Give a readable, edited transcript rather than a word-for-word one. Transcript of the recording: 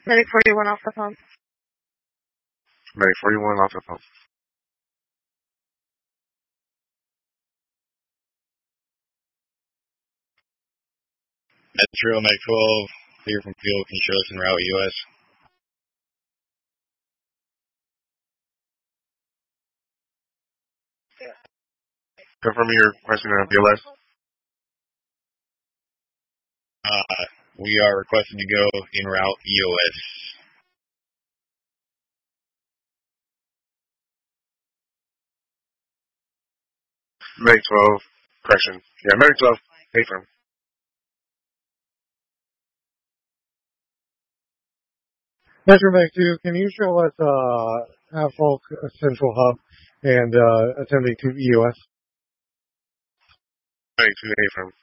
Medic 41 off the phone. Medic 41 off the phone. Metro, Medic 12, clear from field, can you show us en route US? Confirm your question on BLS. We are requested to go en route EOS. Medic 12, correction. Yeah, Medic 12, affirm. Metro Medic 2, can you show us Asphalt Central Hub and attending to EOS? Medic 2, affirm.